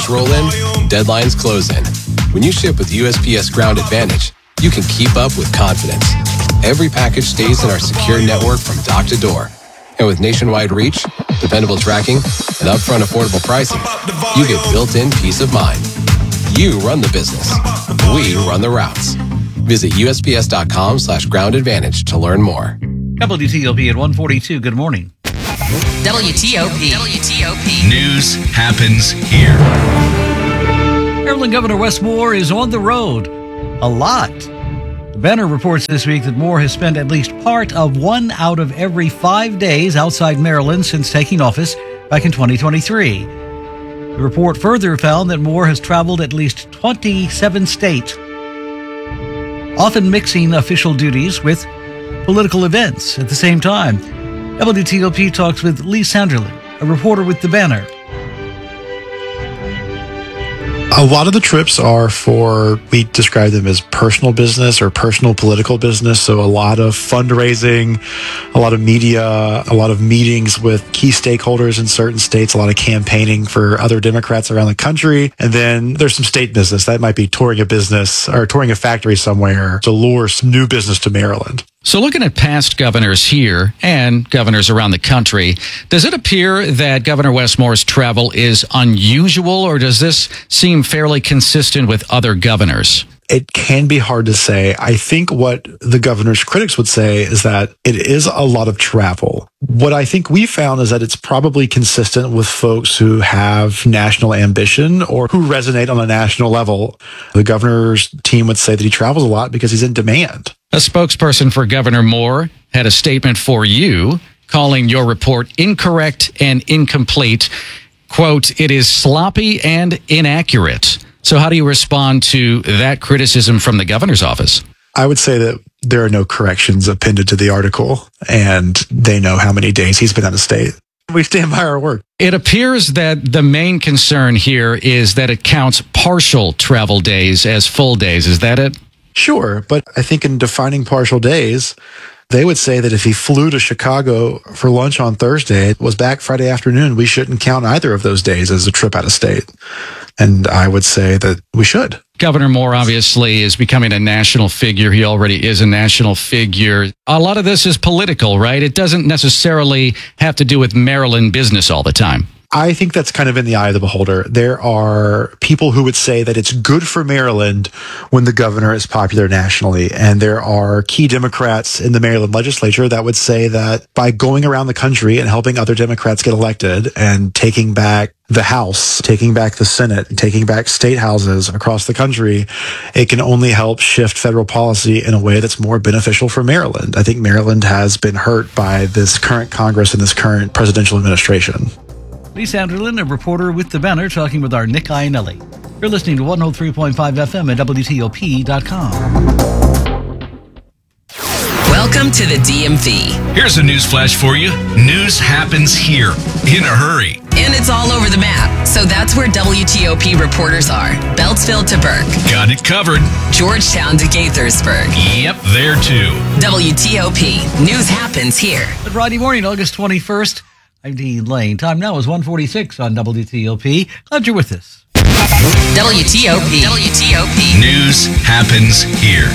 orders roll in, deadlines close in. When you ship with USPS Ground Advantage, you can keep up with confidence. Every package stays in our secure network from dock to door. And with nationwide reach, dependable tracking, and upfront affordable pricing, you get built-in peace of mind. You run the business. We run the routes. Visit USPS.com/Ground Advantage to learn more. WTOP at 1:42. Good morning. WTOP. News happens here. Maryland Governor Wes Moore is on the road. A lot. The Banner reports this week that Moore has spent at least part of 1 out of every 5 days outside Maryland since taking office back in 2023. The report further found that Moore has traveled at least 27 states, often mixing official duties with political events at the same time. WTOP talks with Lee Sanderlin, a reporter with The Banner. A lot of the trips are for, we describe them as personal business or personal political business. So a lot of fundraising, a lot of media, a lot of meetings with key stakeholders in certain states, a lot of campaigning for other Democrats around the country. And then there's some state business. That might be touring a business or touring a factory somewhere to lure some new business to Maryland. So looking at past governors here and governors around the country, does it appear that Governor Wes Moore's travel is unusual, or does this seem fairly consistent with other governors? It can be hard to say. I think what the governor's critics would say is that it is a lot of travel. What I think we found is that it's probably consistent with folks who have national ambition or who resonate on a national level. The governor's team would say that he travels a lot because he's in demand. A spokesperson for Governor Moore had a statement for you, calling your report incorrect and incomplete. Quote, "It is sloppy and inaccurate." So how do you respond to that criticism from the governor's office? I would say that there are no corrections appended to the article, and they know how many days he's been out of state. We stand by our work. It appears that the main concern here is that it counts partial travel days as full days. Is that it? Sure, but I think in defining partial days, they would say that if he flew to Chicago for lunch on Thursday, was back Friday afternoon, we shouldn't count either of those days as a trip out of state. And I would say that we should. Governor Moore obviously is becoming a national figure. He already is a national figure. A lot of this is political, right? It doesn't necessarily have to do with Maryland business all the time. I think that's kind of in the eye of the beholder. There are people who would say that it's good for Maryland when the governor is popular nationally. And there are key Democrats in the Maryland legislature that would say that by going around the country and helping other Democrats get elected and taking back the House, taking back the Senate, taking back state houses across the country, it can only help shift federal policy in a way that's more beneficial for Maryland. I think Maryland has been hurt by this current Congress and this current presidential administration. Lee Sanderlin, a reporter with The Banner, talking with our Nick Iannelli. You're listening to 103.5 FM at WTOP.com. Welcome to the DMV. Here's a news flash for you. News happens here in a hurry. And it's all over the map. So that's where WTOP reporters are. Beltsville to Burke. Got it covered. Georgetown to Gaithersburg. Yep, there too. WTOP. News happens here. Friday morning, August 21st. I'm Dean Lane. Time now is 1:46 on WTOP. Glad you're with us. WTOP. News happens here.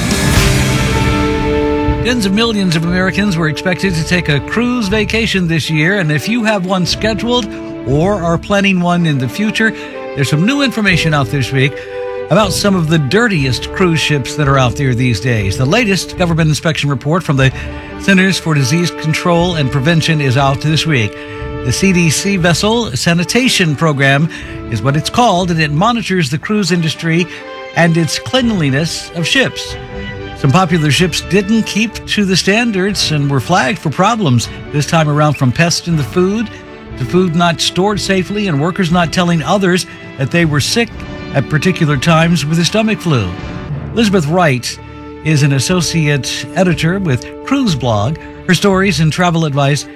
Tens of millions of Americans were expected to take a cruise vacation this year, and if you have one scheduled or are planning one in the future, there's some new information out this week about some of the dirtiest cruise ships that are out there these days. The latest government inspection report from the Centers for Disease Control and Prevention is out this week. The CDC Vessel Sanitation Program is what it's called, and it monitors the cruise industry and its cleanliness of ships. Some popular ships didn't keep to the standards and were flagged for problems, this time around from pests in the food, to food not stored safely, and workers not telling others that they were sick at particular times with the stomach flu. Elizabeth Wright is an associate editor with Cruise Blog. Her stories and travel advice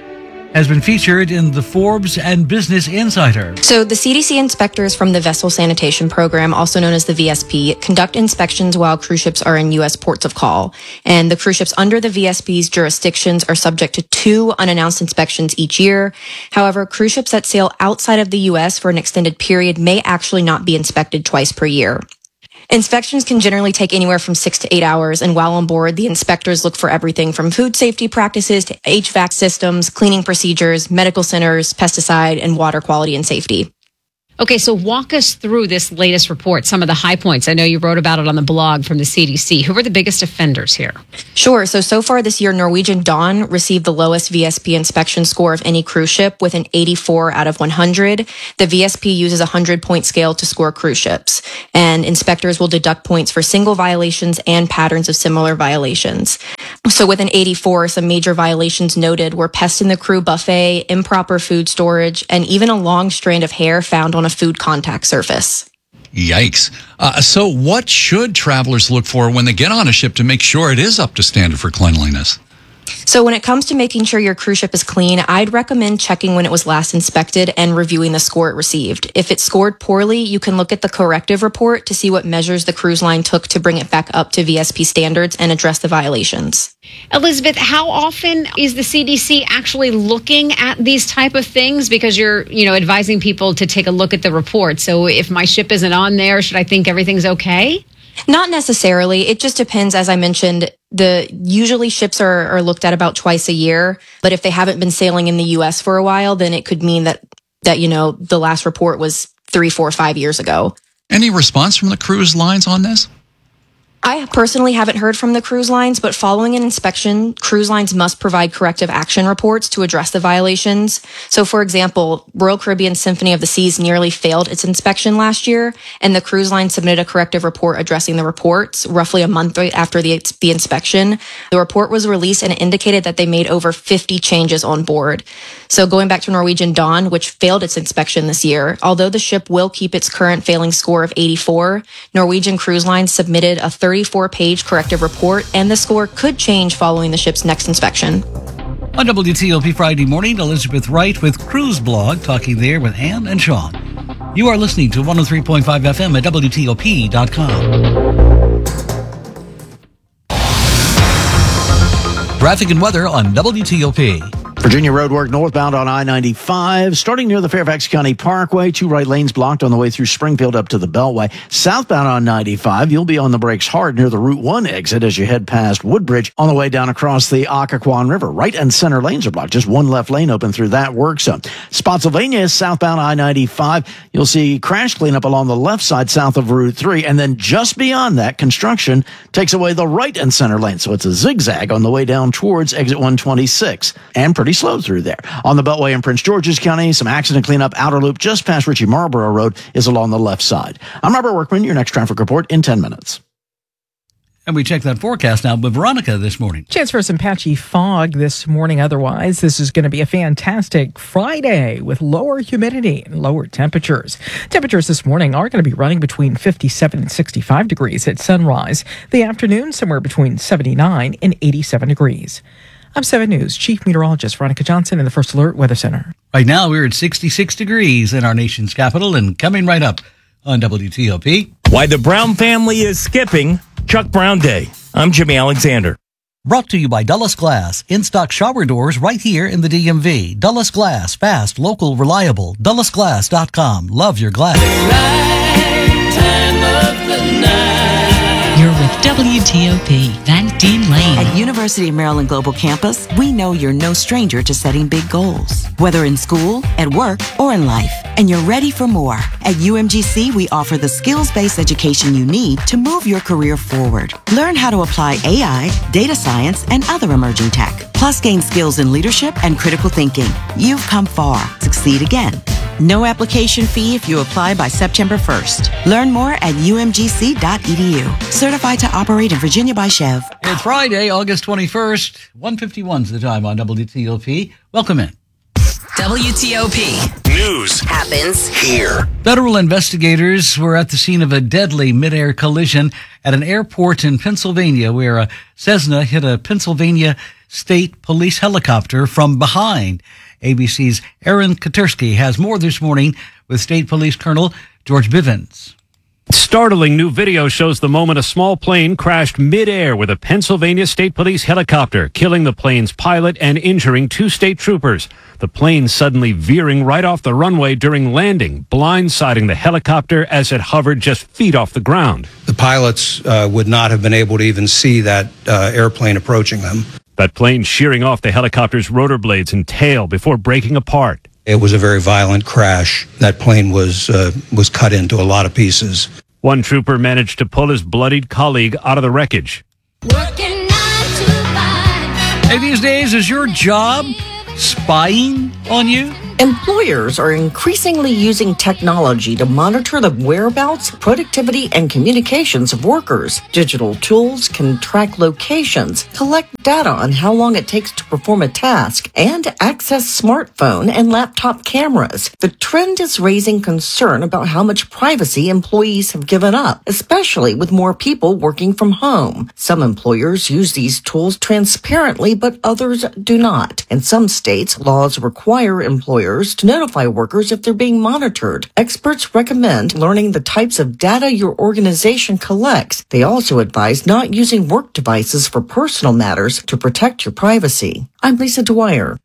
has been featured in the Forbes and Business Insider. So the CDC inspectors from the Vessel Sanitation Program, also known as the VSP, conduct inspections while cruise ships are in U.S. ports of call. And the cruise ships under the VSP's jurisdictions are subject to 2 unannounced inspections each year. However, cruise ships that sail outside of the U.S. for an extended period may actually not be inspected twice per year. Inspections can generally take anywhere from 6 to 8 hours, and while on board, the inspectors look for everything from food safety practices to HVAC systems, cleaning procedures, medical centers, pesticide, and water quality and safety. Okay, so walk us through this latest report, some of the high points. I know you wrote about it on the blog from the CDC. Who are the biggest offenders here? Sure. So far this year, Norwegian Dawn received the lowest VSP inspection score of any cruise ship with an 84 out of 100. The VSP uses a 100-point scale to score cruise ships, and inspectors will deduct points for single violations and patterns of similar violations. So with an 84, some major violations noted were pest in the crew buffet, improper food storage, and even a long strand of hair found on a food contact surface. Yikes. So what should travelers look for when they get on a ship to make sure it is up to standard for cleanliness? So when it comes to making sure your cruise ship is clean, I'd recommend checking when it was last inspected and reviewing the score it received. If it scored poorly, you can look at the corrective report to see what measures the cruise line took to bring it back up to VSP standards and address the violations. Elizabeth, how often is the CDC actually looking at these type of things? Because you're, advising people to take a look at the report. So if my ship isn't on there, should I think everything's okay? Not necessarily. It just depends. As I mentioned, usually ships are looked at about twice a year. But if they haven't been sailing in the U.S. for a while, then it could mean that the last report was 3, 4, 5 years ago. Any response from the cruise lines on this? I personally haven't heard from the cruise lines, but following an inspection, cruise lines must provide corrective action reports to address the violations. So, for example, Royal Caribbean Symphony of the Seas nearly failed its inspection last year, and the cruise line submitted a corrective report addressing the reports roughly a month after the inspection. The report was released and it indicated that they made over 50 changes on board. So going back to Norwegian Dawn, which failed its inspection this year, although the ship will keep its current failing score of 84, Norwegian Cruise Line submitted a 34-page corrective report, and the score could change following the ship's next inspection. On WTOP Friday morning, Elizabeth Wright with Cruise Blog, talking there with Ann and Sean. You are listening to 103.5 FM at WTOP.com. Traffic and weather on WTOP. Virginia Road work northbound on I-95, starting near the Fairfax County Parkway. 2 right lanes blocked on the way through Springfield up to the Beltway. Southbound on 95, you'll be on the brakes hard near the Route 1 exit as you head past Woodbridge on the way down across the Occoquan River. Right and center lanes are blocked. Just one left lane open through that work zone. Spotsylvania, southbound I-95, you'll see crash cleanup along the left side south of Route 3. And then just beyond that, construction takes away the right and center lane. So it's a zigzag on the way down towards exit 126. And pretty slow through there. On the Beltway in Prince George's County, some accident cleanup. Outer loop just past Ritchie Marlborough Road is along the left side. I'm Robert Workman, your next traffic report in 10 minutes. And we check that forecast now with Veronica this morning. Chance for some patchy fog this morning. Otherwise, this is going to be a fantastic Friday with lower humidity and lower temperatures. Temperatures this morning are going to be running between 57 and 65 degrees at sunrise. The afternoon, somewhere between 79 and 87 degrees. I'm 7 News Chief Meteorologist Veronica Johnson in the First Alert Weather Center. Right now, we're at 66 degrees in our nation's capital, and coming right up on WTOP. Why the Brown family is skipping Chuck Brown Day. I'm Jimmy Alexander. Brought to you by Dulles Glass. In-stock shower doors right here in the DMV. Dulles Glass. Fast, local, reliable. DullesGlass.com. Love your glass. You're with WTOP, Van Dean Lane. At University of Maryland Global Campus, we know you're no stranger to setting big goals, whether in school, at work, or in life. And you're ready for more. At UMGC, we offer the skills-based education you need to move your career forward. Learn how to apply AI, data science, and other emerging tech. Plus, gain skills in leadership and critical thinking. You've come far. Succeed again. No application fee if you apply by September 1st. Learn more at umgc.edu. Certified to operate in Virginia by Chev. It's Friday, August 21st. 1:51's the time on WTOP. Welcome in. WTOP. News happens here. Federal investigators were at the scene of a deadly mid-air collision at an airport in Pennsylvania where a Cessna hit a Pennsylvania State Police helicopter from behind. ABC's Aaron Katersky has more this morning with State Police Colonel George Bivens. Startling new video shows the moment a small plane crashed mid-air with a Pennsylvania State Police helicopter, killing the plane's pilot and injuring 2 state troopers. The plane suddenly veering right off the runway during landing, blindsiding the helicopter as it hovered just feet off the ground. The pilots would not have been able to even see that airplane approaching them. That plane shearing off the helicopter's rotor blades and tail before breaking apart. It was a very violent crash. That plane was cut into a lot of pieces. One trooper managed to pull his bloodied colleague out of the wreckage. Hey, these days, is your job spying on you? Employers are increasingly using technology to monitor the whereabouts, productivity, and communications of workers. Digital tools can track locations, collect data on how long it takes to perform a task, and access smartphone and laptop cameras. The trend is raising concern about how much privacy employees have given up, especially with more people working from home. Some employers use these tools transparently, but others do not. In some states, laws require employers to notify workers if they're being monitored. Experts recommend learning the types of data your organization collects. They also advise not using work devices for personal matters to protect your privacy. I'm Lisa Dwyer.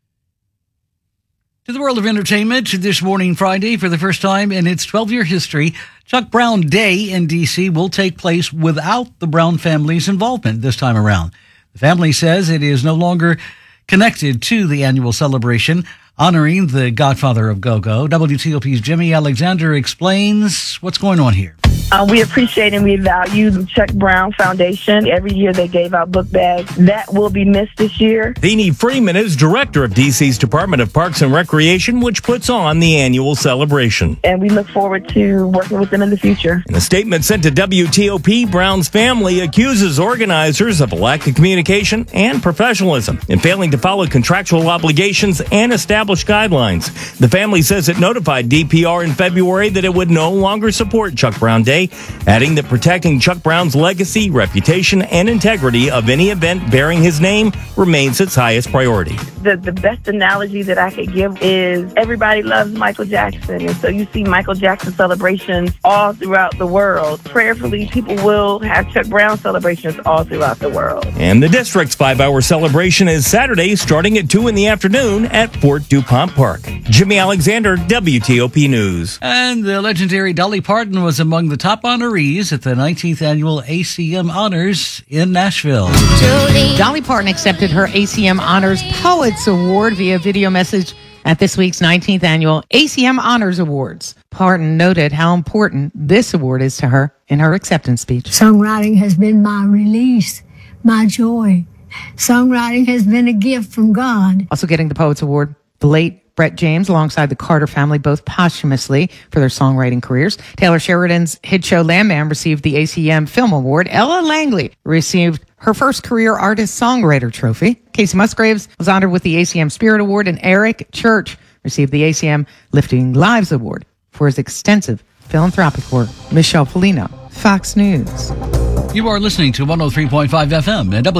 To the world of entertainment, this morning, Friday, for the first time in its 12-year history, Chuck Brown Day in D.C. will take place without the Brown family's involvement this time around. The family says it is no longer connected to the annual celebration honoring the godfather of go-go. WTOP's Jimmy Alexander explains what's going on here. We appreciate and we value the Chuck Brown Foundation. Every year they gave out book bags. That will be missed this year. Deanie Freeman is director of DC's Department of Parks and Recreation, which puts on the annual celebration. And we look forward to working with them in the future. In a statement sent to WTOP, Brown's family accuses organizers of a lack of communication and professionalism in failing to follow contractual obligations and establish guidelines. The family says it notified DPR in February that it would no longer support Chuck Brown Day, adding that protecting Chuck Brown's legacy, reputation, and integrity of any event bearing his name remains its highest priority. The best analogy that I could give is everybody loves Michael Jackson, and so you see Michael Jackson celebrations all throughout the world. Prayerfully, people will have Chuck Brown celebrations all throughout the world. And the district's 5-hour celebration is Saturday, starting at 2 in the afternoon at Fort DuPont Park. Jimmy Alexander, WTOP News. And the legendary Dolly Parton was among the top honorees at the 19th annual ACM Honors in Nashville. Dolly Parton accepted her ACM Honors Poets Award via video message at this week's 19th annual ACM Honors Awards. Parton noted how important this award is to her in her acceptance speech. Songwriting has been my release, my joy. Songwriting has been a gift from God. Also getting the Poets Award, the late Brett James alongside the Carter family, both posthumously for their songwriting careers. Taylor Sheridan's hit show Landman received the ACM Film Award. Ella Langley received her first career artist songwriter trophy. Casey Musgraves was honored with the ACM Spirit Award, and Eric Church received the ACM Lifting Lives Award for his extensive philanthropic work. Michelle Polino, Fox News. You are listening to 103.5 FM at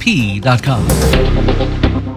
WTOP.com.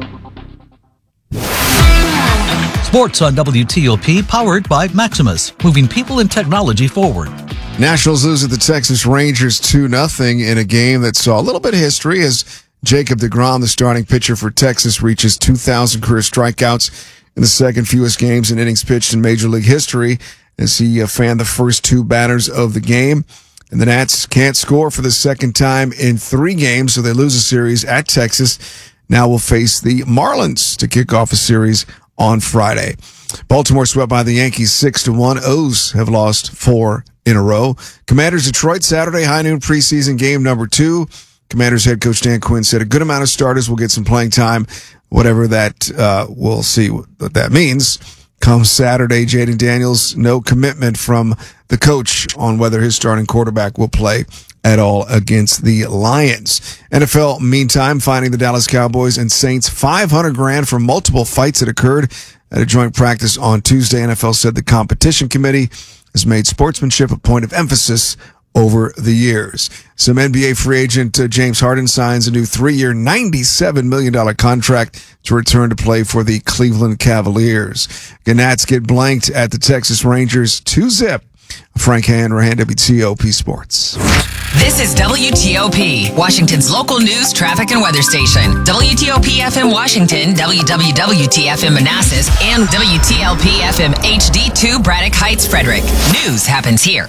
Sports on WTOP, powered by Maximus, moving people and technology forward. Nationals lose at the Texas Rangers 2-0 in a game that saw a little bit of history as Jacob deGrom, the starting pitcher for Texas, reaches 2,000 career strikeouts in the second fewest games and innings pitched in Major League history as he fanned the first 2 batters of the game. And the Nats can't score for the second time in 3 games, so they lose a series at Texas. Now will face the Marlins to kick off a series on Friday. Baltimore swept by the Yankees 6-1. O's have lost 4 in a row. Commanders Detroit Saturday, high noon preseason game number 2. Commanders head coach Dan Quinn said a good amount of starters will get some playing time, whatever that, we'll see what that means. Come Saturday, Jaden Daniels, no commitment from the coach on whether his starting quarterback will play at all against the Lions. NFL, meantime, finding the Dallas Cowboys and Saints $500,000 for multiple fights that occurred at a joint practice on Tuesday. NFL said the competition committee has made sportsmanship a point of emphasis over the years. Some NBA free agent James Harden signs a new 3-year, $97 million contract to return to play for the Cleveland Cavaliers. Gnats get blanked at the Texas Rangers 2-0. Frank Hanrahan, WTOP Sports. This is WTOP, Washington's local news, traffic, and weather station. WTOP FM Washington, WWWT-FM Manassas, and WTLP FM HD2 Braddock Heights, Frederick. News happens here.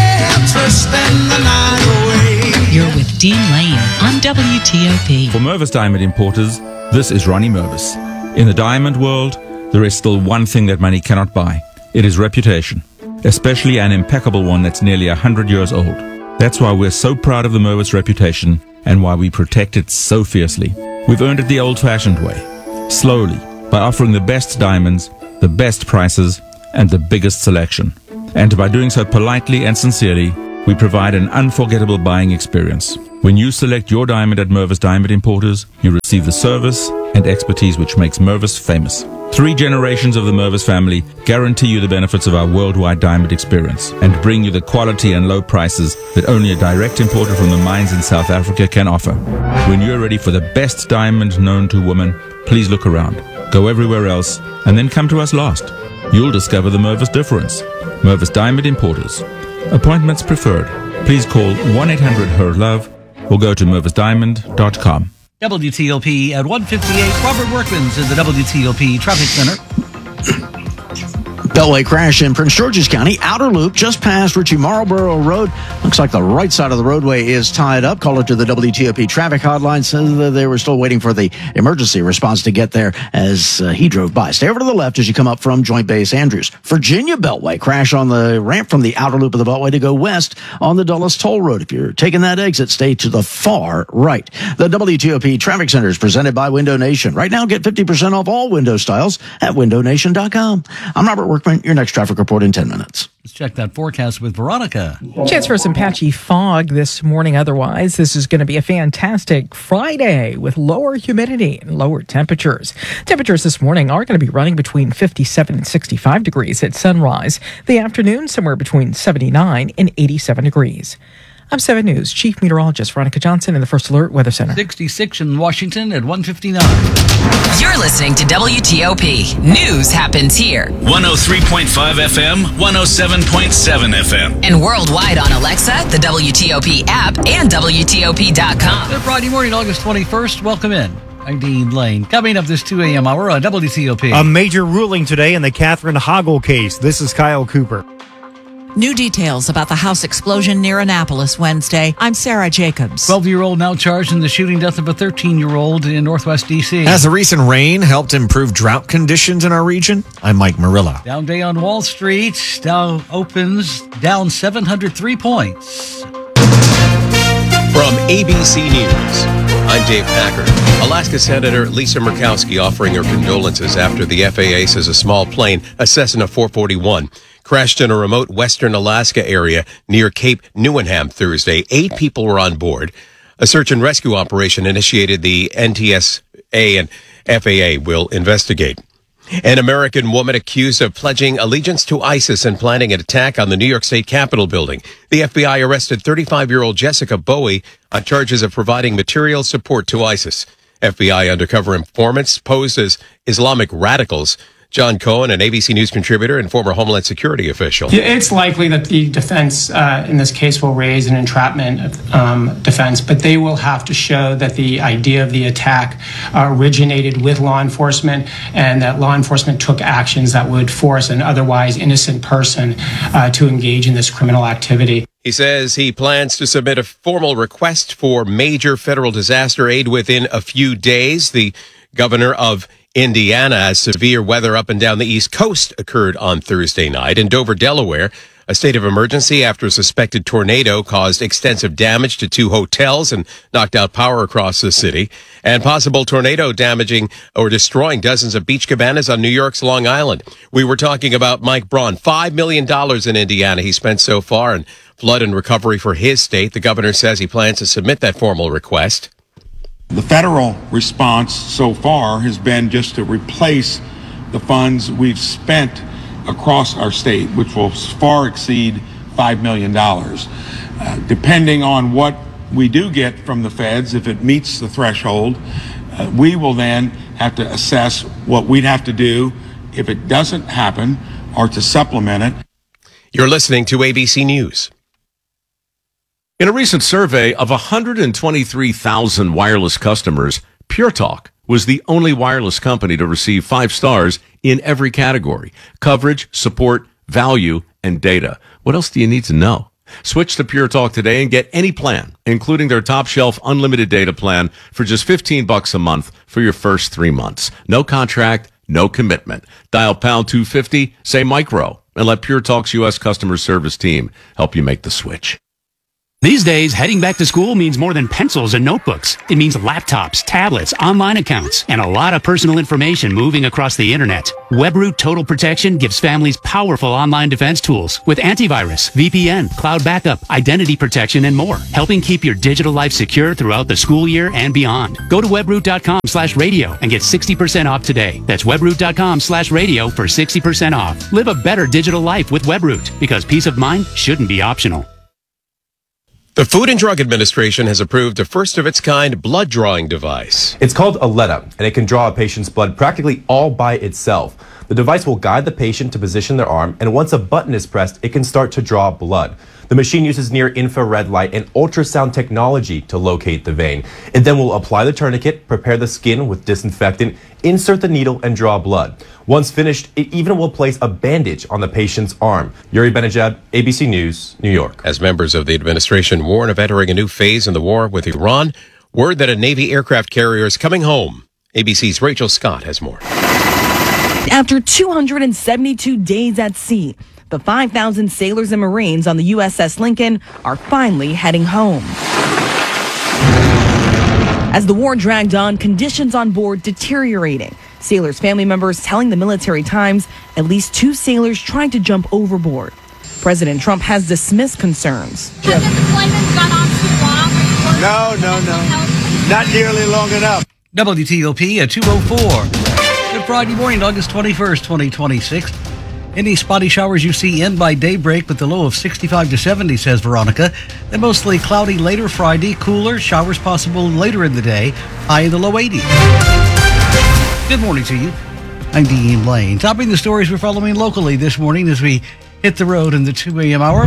You're with Dean Lane on WTOP. For Mervis Diamond Importers, this is Ronnie Mervis. In the diamond world, there is still one thing that money cannot buy. It is reputation, especially an impeccable one that's nearly 100 years old. That's why we're so proud of the Mervis reputation and why we protect it so fiercely. We've earned it the old-fashioned way, slowly, by offering the best diamonds, the best prices, and the biggest selection. And by doing so politely and sincerely, we provide an unforgettable buying experience. When you select your diamond at Mervis Diamond Importers, you receive the service and expertise which makes Mervis famous. 3 generations of the Mervis family guarantee you the benefits of our worldwide diamond experience and bring you the quality and low prices that only a direct importer from the mines in South Africa can offer. When you're ready for the best diamond known to woman, please look around. Go everywhere else and then come to us last. You'll discover the Mervis difference. Mervis Diamond Importers. Appointments preferred. Please call 1-800-HER-LOVE or go to mervisdiamond.com. WTOP at 158. Robert Workman's in the WTOP Traffic Center. Beltway crash in Prince George's County. Outer loop just past Ritchie Marlboro Road. Looks like the right side of the roadway is tied up. Call it to the WTOP traffic hotline. Says they were still waiting for the emergency response to get there as he drove by. Stay over to the left as you come up from Joint Base Andrews. Virginia Beltway crash on the ramp from the outer loop of the Beltway to go west on the Dulles Toll Road. If you're taking that exit, stay to the far right. The WTOP Traffic Center is presented by Window Nation. Right now, get 50% off all window styles at windownation.com. I'm Robert Workman. Your next traffic report in 10 minutes. Let's check that forecast with Veronica. Chance for some patchy fog this morning. Otherwise, this is going to be a fantastic Friday with lower humidity and lower temperatures. Temperatures this morning are going to be running between 57 and 65 degrees at sunrise. The afternoon, somewhere between 79 and 87 degrees. I'm 7 News Chief Meteorologist Veronica Johnson in the First Alert Weather Center. 66 in Washington at 159. You're listening to WTOP. News happens here. 103.5 FM, 107.7 FM. And worldwide on Alexa, the WTOP app, and WTOP.com. Good Friday morning, August 21st. Welcome in. I'm Dean Lane. Coming up this 2 a.m. hour on WTOP. A major ruling today in the Catherine Hoggle case. This is Kyle Cooper. New details about the house explosion near Annapolis Wednesday. I'm Sarah Jacobs. 12-year-old now charged in the shooting death of a 13-year-old in Northwest D.C. Has the recent rain helped improve drought conditions in our region? I'm Mike Murillo. Down day on Wall Street. Dow opens down 703 points. From ABC News, I'm Dave Packard. Alaska Senator Lisa Murkowski offering her condolences after the FAA says a small plane, a Cessna 441, crashed in a remote western Alaska area near Cape Newenham Thursday. 8 people were on board. A search and rescue operation initiated. The NTSA and FAA will investigate. An American woman accused of pledging allegiance to ISIS and planning an attack on the New York State Capitol building. The FBI arrested 35-year-old Jessica Bowie on charges of providing material support to ISIS. FBI undercover informants posed as Islamic radicals. John Cohen, an ABC News contributor and former Homeland Security official. It's likely that the defense in this case will raise an entrapment defense, but they will have to show that the idea of the attack originated with law enforcement and that law enforcement took actions that would force an otherwise innocent person to engage in this criminal activity. He says he plans to submit a formal request for major federal disaster aid within a few days. The governor of Indiana, as severe weather up and down the East Coast occurred on Thursday night. In Dover, Delaware, a state of emergency after a suspected tornado caused extensive damage to 2 hotels and knocked out power across the city. And possible tornado damaging or destroying dozens of beach cabanas on New York's Long Island. We were talking about Mike Braun. $5 million in Indiana he spent so far in flood and recovery for his state. The governor says he plans to submit that formal request. The federal response so far has been just to replace the funds we've spent across our state, which will far exceed $5 million. Depending on what we do get from the feds, if it meets the threshold, we will then have to assess what we'd have to do if it doesn't happen or to supplement it. You're listening to ABC News. In a recent survey of 123,000 wireless customers, Pure Talk was the only wireless company to receive 5 stars in every category: coverage, support, value, and data. What else do you need to know? Switch to Pure Talk today and get any plan, including their top shelf unlimited data plan for just $15 a month for your first 3 months. No contract, no commitment. Dial pound 250, say micro, and let Pure Talk's U.S. customer service team help you make the switch. These days, heading back to school means more than pencils and notebooks. It means laptops, tablets, online accounts, and a lot of personal information moving across the internet. WebRoot Total Protection gives families powerful online defense tools with antivirus, VPN, cloud backup, identity protection, and more, helping keep your digital life secure throughout the school year and beyond. Go to webroot.com/radio and get 60% off today. That's webroot.com/radio for 60% off. Live a better digital life with WebRoot, because peace of mind shouldn't be optional. The Food and Drug Administration has approved a first-of-its-kind blood drawing device. It's called Aletta, and it can draw a patient's blood practically all by itself. The device will guide the patient to position their arm, and once a button is pressed, it can start to draw blood. The machine uses near-infrared light and ultrasound technology to locate the vein. It then will apply the tourniquet, prepare the skin with disinfectant, insert the needle, and draw blood. Once finished, it even will place a bandage on the patient's arm. Yuri Benajad, ABC News, New York. As members of the administration warn of entering a new phase in the war with Iran, word that a Navy aircraft carrier is coming home. ABC's Rachel Scott has more. After 272 days at sea, the 5,000 sailors and Marines on the USS Lincoln are finally heading home. As the war dragged on, conditions on board deteriorating. Sailors' family members telling the Military Times at least 2 sailors tried to jump overboard. President Trump has dismissed concerns. Has the deployment gone on too long? No. Not nearly long enough. WTOP at 2:04. Good Friday morning, August 21st, 2026. Any spotty showers you see end by daybreak with the low of 65 to 70, says Veronica. Then mostly cloudy later Friday, cooler, showers possible later in the day, high in the low 80s. Good morning to you. I'm Dean Lane. Topping the stories we're following locally this morning as we hit the road in the 2 a.m. hour.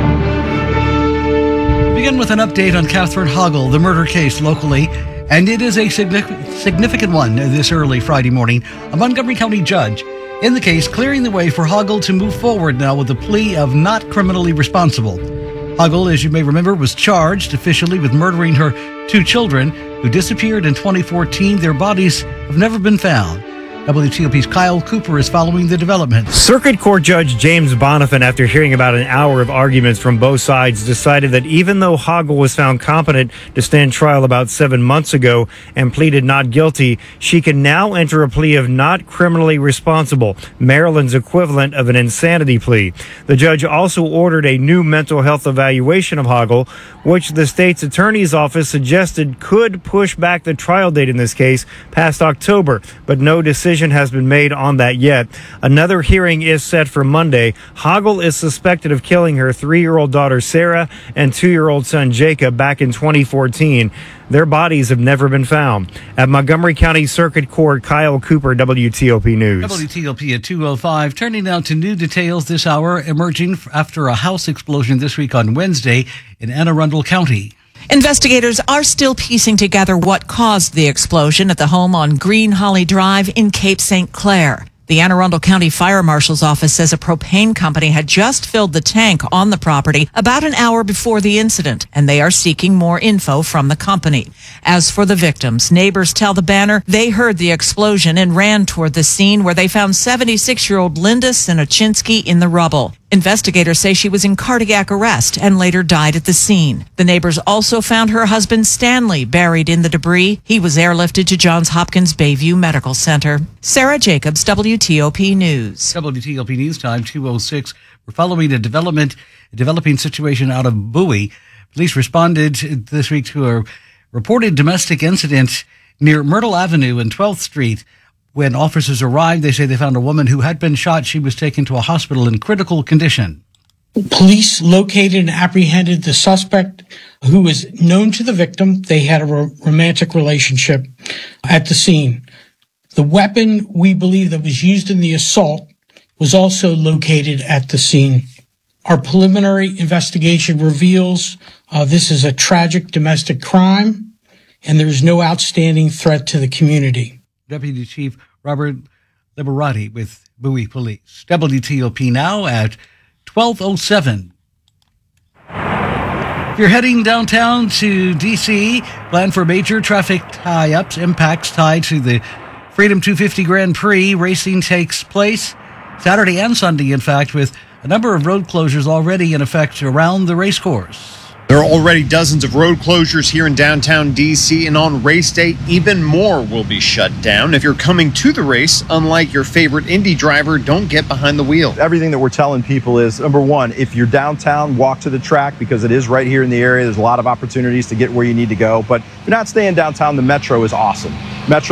Begin with an update on Catherine Hoggle, the murder case locally. And it is a significant one this early Friday morning. A Montgomery County judge in the case clearing the way for Hoggle to move forward now with a plea of not criminally responsible. Hoggle, as you may remember, was charged officially with murdering her 2 children who disappeared in 2014. Their bodies have never been found. WTOP's Kyle Cooper is following the development. Circuit Court Judge James Bonifant, after hearing about an hour of arguments from both sides, decided that even though Hoggle was found competent to stand trial about 7 months ago and pleaded not guilty, she can now enter a plea of not criminally responsible, Maryland's equivalent of an insanity plea. The judge also ordered a new mental health evaluation of Hoggle, which the state's attorney's office suggested could push back the trial date in this case past October, but no decision has been made on that yet. Another hearing is set for Monday. Hoggle is suspected of killing her 3-year-old daughter Sarah and 2-year-old son Jacob back in 2014. Their bodies have never been found. At Montgomery County Circuit Court, Kyle Cooper, WTOP News. WTOP at 2:05. Turning now to new details this hour emerging after a house explosion this week on Wednesday in Anne Arundel County. Investigators are still piecing together what caused the explosion at the home on Green Holly Drive in Cape St. Clair. The Anne Arundel County Fire Marshal's office says a propane company had just filled the tank on the property about an hour before the incident, and they are seeking more info from the company. As for the victims, neighbors tell the Banner they heard the explosion and ran toward the scene where they found 76-year-old Linda Sinochinsky in the rubble. Investigators say she was in cardiac arrest and later died at the scene. The neighbors also found her husband Stanley buried in the debris. He was airlifted to Johns Hopkins Bayview Medical Center. Sarah Jacobs, WTOP News. WTOP News Time, 2:06. We're following a developing situation out of Bowie. Police responded this week to a reported domestic incident near Myrtle Avenue and 12th Street. When officers arrived, they say they found a woman who had been shot. She was taken to a hospital in critical condition. Police located and apprehended the suspect who was known to the victim. They had a romantic relationship at the scene. The weapon we believe that was used in the assault was also located at the scene. Our preliminary investigation reveals this is a tragic domestic crime and there is no outstanding threat to the community. Deputy Chief Robert Liberati with Bowie Police. WTOP now at 12:07. If you're heading downtown to D.C., plan for major traffic tie-ups, impacts tied to the Freedom 250 Grand Prix. Racing takes place Saturday and Sunday, in fact, with a number of road closures already in effect around the race course. There are already dozens of road closures here in downtown D.C., and on race day, even more will be shut down. If you're coming to the race, unlike your favorite Indy driver, don't get behind the wheel. Everything that we're telling people is, number one, if you're downtown, walk to the track because it is right here in the area. There's a lot of opportunities to get where you need to go. But if you're not staying downtown, the Metro is awesome. Metro